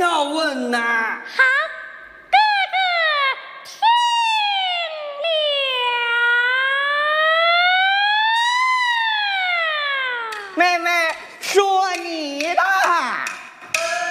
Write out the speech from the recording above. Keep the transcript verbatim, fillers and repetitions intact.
要问呐。 好，哥哥听了。 妹妹，说你的。